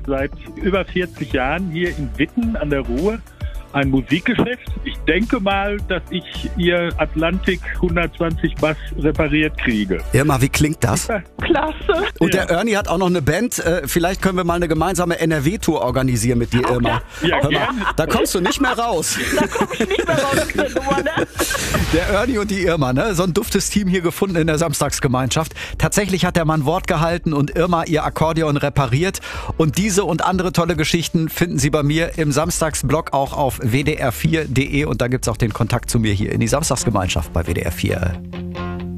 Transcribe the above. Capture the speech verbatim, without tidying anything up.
seit über vierzig Jahren hier in Witten an der Ruhr ein Musikgeschäft. Ich denke mal, dass ich Ihr Atlantik hundertzwanzig Bass repariert kriege. Irma, wie klingt das? Klasse. Und der Ernie hat auch noch eine Band. Äh, vielleicht können wir mal eine gemeinsame N R W-Tour organisieren mit dir, Irma. Ja, Hör mal, gerne. da kommst du nicht mehr raus. Da komme ich nicht mehr raus aus der Nummer, ne? Der Ernie und die Irma, ne? So ein duftes Team hier gefunden in der Samstagsgemeinschaft. Tatsächlich hat der Mann Wort gehalten und Irma ihr Akkordeon repariert. Und diese und andere tolle Geschichten finden Sie bei mir im Samstagsblog auch auf w d r vier punkt d e und da gibt's auch den Kontakt zu mir hier in die Samstagsgemeinschaft bei W D R vier.